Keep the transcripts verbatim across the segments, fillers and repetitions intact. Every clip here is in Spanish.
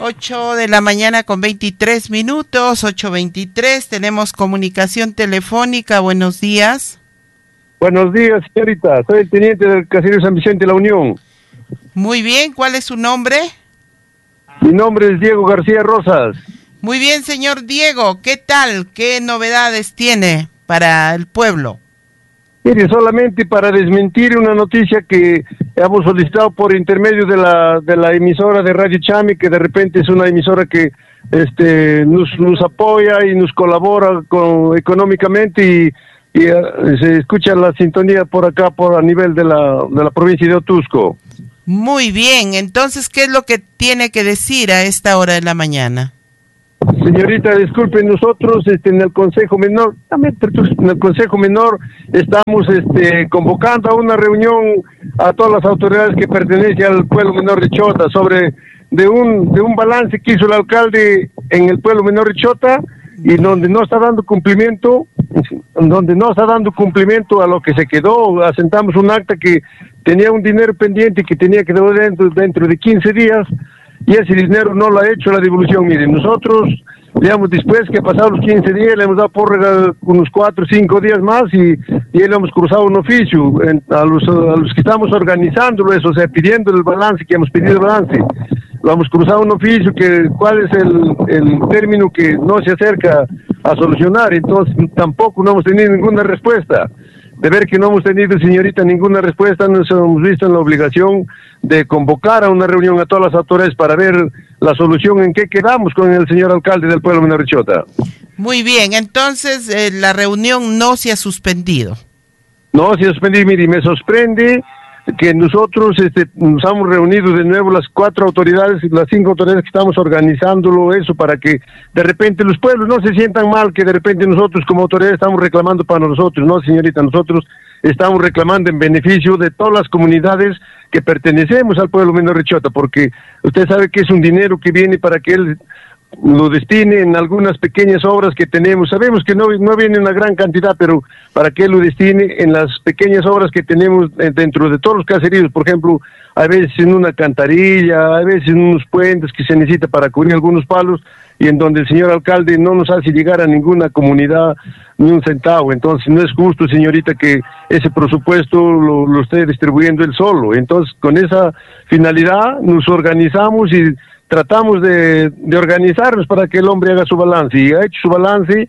Ocho de la mañana con veintitrés minutos, ocho veintitrés, tenemos comunicación telefónica. Buenos días. Buenos días, señorita. Soy el teniente del caserío San Vicente de la Unión. Muy bien, ¿cuál es su nombre? Mi nombre es Diego García Rosas. Muy bien, señor Diego, ¿qué tal? ¿Qué novedades tiene para el pueblo? Mire, solamente para desmentir una noticia que hemos solicitado por intermedio de la de la emisora de Radio Chami, que de repente es una emisora que este nos, nos apoya y nos colabora con, económicamente y, y uh, se escucha la sintonía por acá, por a nivel de la, de la provincia de Otusco. Muy bien, entonces, ¿qué es lo que tiene que decir a esta hora de la mañana? Señorita, disculpe, nosotros este, en el Consejo Menor, en el Consejo Menor estamos este, convocando a una reunión a todas las autoridades que pertenecen al pueblo menor de Chota sobre de un de un balance que hizo el alcalde en el pueblo menor de Chota y donde no está dando cumplimiento, donde no está dando cumplimiento a lo que se quedó. Asentamos un acta que tenía un dinero pendiente que tenía que devolver dentro, dentro de quince días. Y ese dinero no lo ha hecho la devolución. Miren, nosotros, digamos, después que ha pasado los quince días, le hemos dado por unos cuatro o cinco días más y, y le hemos cruzado un oficio en, a, los, a los que estamos organizándolo eso, o sea, pidiendo el balance, que hemos pedido el balance. Lo hemos cruzado un oficio, que cuál es el, el término que no se acerca a solucionar, entonces tampoco no hemos tenido ninguna respuesta. De ver que no hemos tenido, señorita, ninguna respuesta, nos hemos visto en la obligación de convocar a una reunión a todas las autoridades para ver la solución en qué quedamos con el señor alcalde del pueblo menor de Chota. Muy bien, entonces eh, la reunión no se ha suspendido. No se ha suspendido, mire, me sorprende que nosotros este, nos hemos reunido de nuevo las cuatro autoridades, las cinco autoridades que estamos organizándolo eso para que de repente los pueblos no se sientan mal, que de repente nosotros como autoridades estamos reclamando para nosotros. No, señorita, nosotros estamos reclamando en beneficio de todas las comunidades que pertenecemos al pueblo menor de Chota, porque usted sabe que es un dinero que viene para que él lo destine en algunas pequeñas obras que tenemos. Sabemos que no, no viene una gran cantidad, pero para que él lo destine en las pequeñas obras que tenemos dentro de todos los caseríos. Por ejemplo, a veces en una cantarilla, a veces en unos puentes que se necesita para cubrir algunos palos, y en donde el señor alcalde no nos hace llegar a ninguna comunidad ni un centavo. Entonces no es justo, señorita, que ese presupuesto lo, lo esté distribuyendo él solo. Entonces, con esa finalidad nos organizamos y tratamos de, de organizarnos para que el hombre haga su balance, y ha hecho su balance,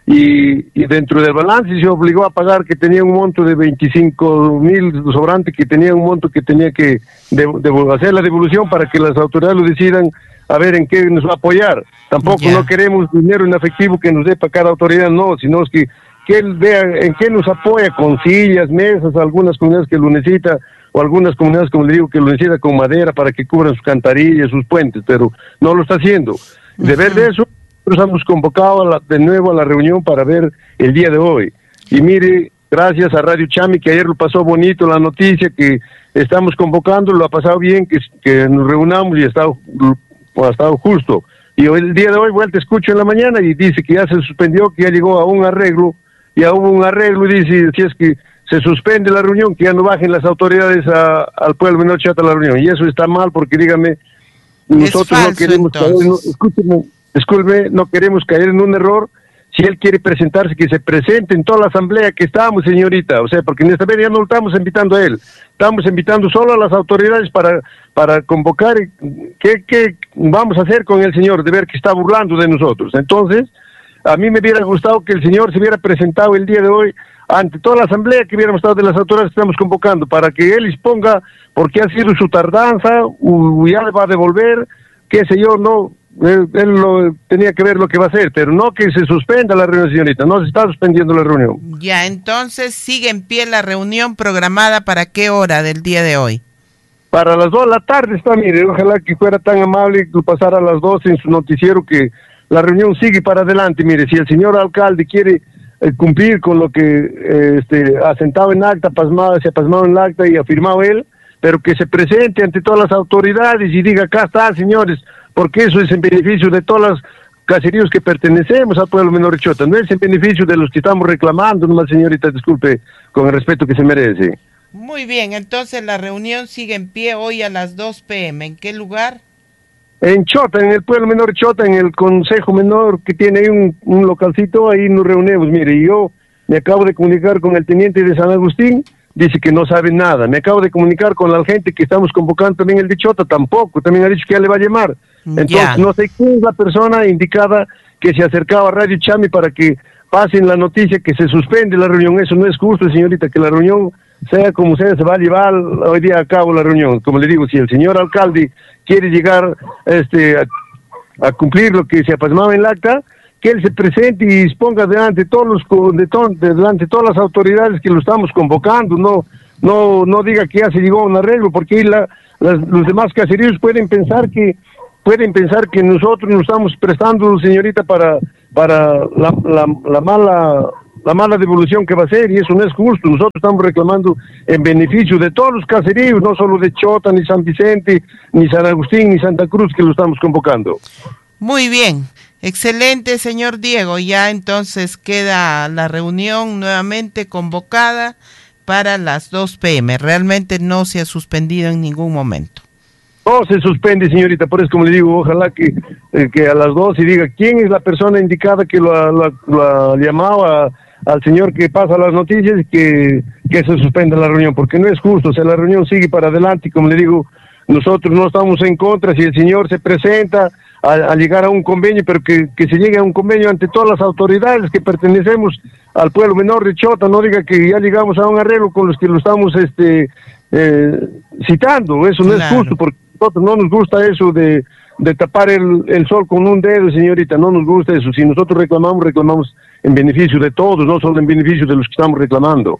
y, y dentro del balance se obligó a pagar que tenía un monto de veinticinco mil sobrante, que tenía un monto que tenía que de, de hacer la devolución para que las autoridades lo decidan a ver en qué nos va a apoyar. Tampoco yeah. no queremos dinero en efectivo que nos dé para cada autoridad, no, sino es que, que él vea en qué nos apoya, con sillas, mesas, algunas comunidades que lo necesitan, o algunas comunidades, como le digo, que lo necesitan con madera para que cubran sus cantarillas, sus puentes, pero no lo está haciendo. De uh-huh. ver de eso, nosotros hemos convocado a la, de nuevo a la reunión para ver el día de hoy. Y mire, gracias a Radio Chami, que ayer lo pasó bonito la noticia, que estamos convocando, lo ha pasado bien, que, que nos reunamos y ha estado, ha estado justo. Y hoy, el día de hoy, vuelta, escucho en la mañana y dice que ya se suspendió, que ya llegó a un arreglo, ya hubo un arreglo, y dice, si es que se suspende la reunión, que ya no bajen las autoridades a, al pueblo menor de Chota a la reunión. Y eso está mal, porque dígame, nosotros falso, no queremos entonces. caer, no, escúcheme, disculpe, no queremos caer en un error. Si él quiere presentarse, que se presente en toda la asamblea que estamos, señorita. O sea, porque en esta vez ya no lo estamos invitando a él, estamos invitando solo a las autoridades para, para convocar qué, qué vamos a hacer con el señor, de ver que está burlando de nosotros. Entonces, a mí me hubiera gustado que el señor se hubiera presentado el día de hoy ante toda la asamblea que hubiéramos estado de las autoridades que estamos convocando, para que él exponga por qué ha sido su tardanza, o ya le va a devolver, qué sé yo, no, él, él lo, tenía que ver lo que va a hacer, pero no que se suspenda la reunión, señorita, no se está suspendiendo la reunión. Ya, entonces sigue en pie la reunión programada para qué hora del día de hoy. Para las dos de la tarde está, mire, ojalá que fuera tan amable que lo pasara a las dos en su noticiero, que la reunión sigue para adelante. Mire, si el señor alcalde quiere eh, cumplir con lo que eh, este, ha sentado en acta, pasmado, se ha pasmado en el acta y ha firmado él, pero que se presente ante todas las autoridades y diga, acá está, señores, porque eso es en beneficio de todos los caseríos que pertenecemos al pueblo menor de Chota, no es en beneficio de los que estamos reclamando, nomás, señorita, disculpe, con el respeto que se merece. Muy bien, entonces la reunión sigue en pie hoy a las dos pe eme, ¿en qué lugar? en Chota, en el pueblo menor Chota, en el consejo menor que tiene ahí un, un localcito, ahí nos reunimos. Mire, yo me acabo de comunicar con el teniente de San Agustín, dice que no sabe nada. Me acabo de comunicar con la gente que estamos convocando también el de Chota, tampoco, también ha dicho que ya le va a llamar. Entonces, yeah. no sé quién es la persona indicada que se acercaba a Radio Chami para que pasen la noticia que se suspende la reunión. Eso no es justo, señorita, que la reunión, sea como sea, se va a llevar hoy día a cabo la reunión. Como le digo, si el señor alcalde quiere llegar este, a, a cumplir lo que se plasmaba en el acta, que él se presente y exponga delante todos los de to, de, delante todas las autoridades que lo estamos convocando, no no no diga que ya se llegó a un arreglo, porque la, las, los demás caseríos pueden pensar que pueden pensar que nosotros nos estamos prestando, señorita, para para la, la, la mala la mala devolución que va a ser, y eso no es justo. Nosotros estamos reclamando en beneficio de todos los caseríos, no solo de Chota, ni San Vicente, ni San Agustín, ni Santa Cruz, que lo estamos convocando. Muy bien. Excelente, señor Diego. Ya entonces queda la reunión nuevamente convocada para las dos pe eme. Realmente no se ha suspendido en ningún momento. No se suspende, señorita. Por eso, como le digo, ojalá que, eh, que a las dos se diga quién es la persona indicada que lo ha llamado a, al señor que pasa las noticias y que, que se suspenda la reunión, porque no es justo. O sea, la reunión sigue para adelante y, como le digo, nosotros no estamos en contra. Si el señor se presenta A, a llegar a un convenio, pero que, que se llegue a un convenio ante todas las autoridades que pertenecemos al pueblo menor de Chota, no diga que ya llegamos a un arreglo con los que lo estamos este eh, citando. Eso no claro. es justo, porque a nosotros no nos gusta eso de, de tapar el, el sol con un dedo, señorita, no nos gusta eso. Si nosotros reclamamos, reclamamos en beneficio de todos, no solo en beneficio de los que estamos reclamando.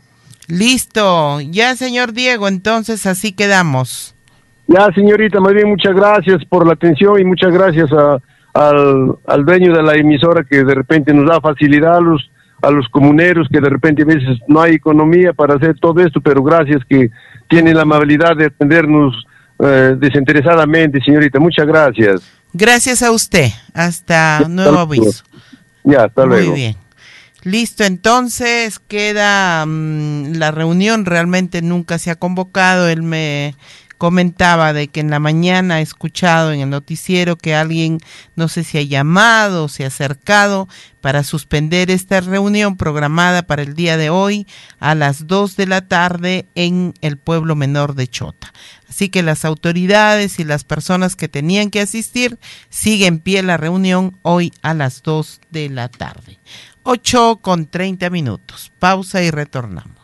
Listo, ya, señor Diego, entonces así quedamos. Ya, señorita, más bien muchas gracias por la atención y muchas gracias a, al, al dueño de la emisora que de repente nos da facilidad a los, a los comuneros, que de repente a veces no hay economía para hacer todo esto, pero gracias que tienen la amabilidad de atendernos eh, desinteresadamente, señorita. Muchas gracias. Gracias a usted. Hasta ya, nuevo hasta aviso. Ya, hasta Muy luego. Muy bien. Listo, entonces queda um, la reunión, realmente nunca se ha convocado. Él me comentaba de que en la mañana ha escuchado en el noticiero que alguien, no sé si ha llamado o se ha acercado para suspender esta reunión programada para el día de hoy a las dos de la tarde en el pueblo menor de Chota. Así que las autoridades y las personas que tenían que asistir, sigue en pie la reunión hoy a las dos de la tarde. ocho con treinta minutos. Pausa y retornamos.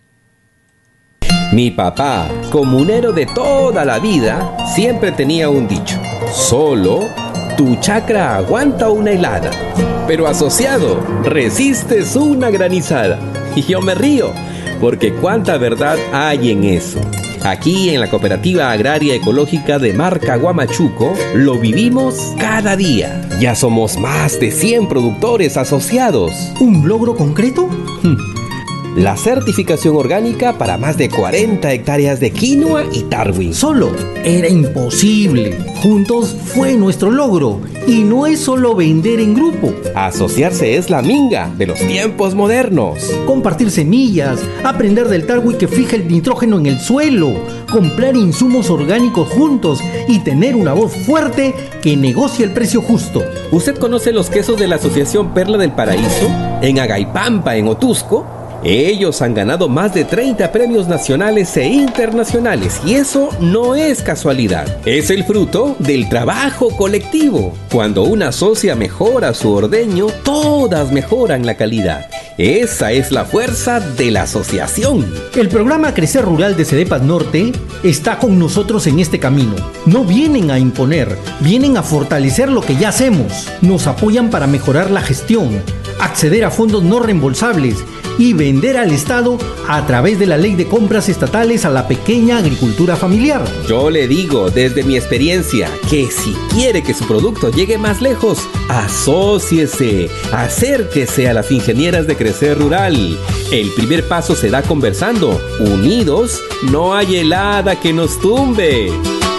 Mi papá, comunero de toda la vida, siempre tenía un dicho: solo tu chacra aguanta una helada, pero asociado resistes una granizada. Y yo me río, porque cuánta verdad hay en eso. Aquí en la Cooperativa Agraria Ecológica de Marca Huamachuco lo vivimos cada día. Ya somos más de cien productores asociados. ¿Un logro concreto? La certificación orgánica para más de cuarenta hectáreas de quinoa y tarwi. Solo era imposible. Juntos fue nuestro logro. Y no es solo vender en grupo. Asociarse es la minga de los tiempos modernos. Compartir semillas, aprender del tarwi que fija el nitrógeno en el suelo, comprar insumos orgánicos juntos y tener una voz fuerte que negocia el precio justo. ¿Usted conoce los quesos de la Asociación Perla del Paraíso? En Agaipampa, en Otusco. Ellos han ganado más de treinta premios nacionales e internacionales, y eso no es casualidad. Es el fruto del trabajo colectivo. Cuando una socia mejora su ordeño, todas mejoran la calidad. Esa es la fuerza de la asociación. El programa Crecer Rural de Cedepas Norte está con nosotros en este camino. No vienen a imponer, vienen a fortalecer lo que ya hacemos. Nos apoyan para mejorar la gestión, acceder a fondos no reembolsables y vender al Estado a través de la ley de compras estatales a la pequeña agricultura familiar. Yo le digo desde mi experiencia que si quiere que su producto llegue más lejos, asóciese, acérquese a las ingenieras de Crecer Rural. El primer paso se da conversando. Unidos, no hay helada que nos tumbe.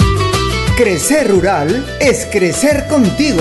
Crecer Rural es crecer contigo.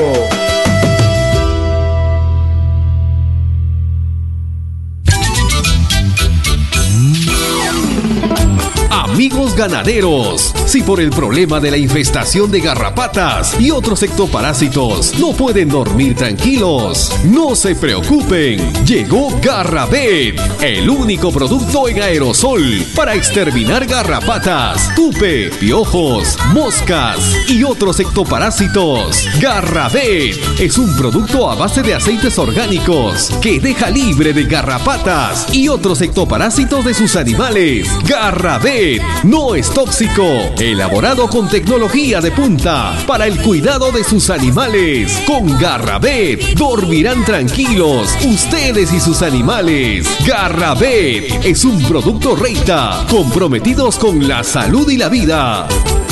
Amigos ganaderos. Si por el problema de la infestación de garrapatas y otros ectoparásitos no pueden dormir tranquilos, no se preocupen. Llegó Garravet, el único producto en aerosol para exterminar garrapatas, tupe, piojos, moscas y otros ectoparásitos. Garravet es un producto a base de aceites orgánicos que deja libre de garrapatas y otros ectoparásitos de sus animales. Garravet no es tóxico, elaborado con tecnología de punta para el cuidado de sus animales. Con Garravet dormirán tranquilos ustedes y sus animales. Garravet es un producto Reita, comprometidos con la salud y la vida.